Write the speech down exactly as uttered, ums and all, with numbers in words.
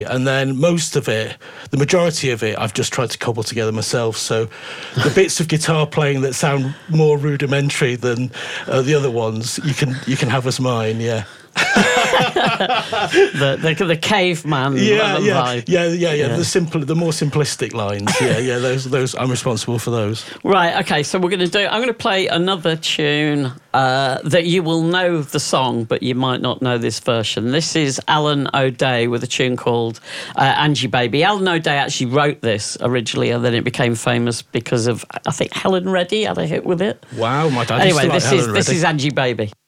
And then most of it, the majority of it, I've just tried to cobble together myself. So the bits of guitar playing that sound more rudimentary than uh, the other ones, you can you can have as mine, yeah. the, the the caveman yeah, yeah, vibe. yeah, yeah, yeah, Yeah. The simple, the more simplistic lines. Yeah, yeah. Those, those. I'm responsible for those. Right. Okay. So we're going to do. I'm going to play another tune uh, that you will know the song, but you might not know this version. This is Alan O'Day with a tune called uh, Angie Baby. Alan O'Day actually wrote this originally, and then it became famous because of I think Helen Reddy had a hit with it. Wow, my dad. Anyway, used to like this Helen is this Reddy. is Angie Baby.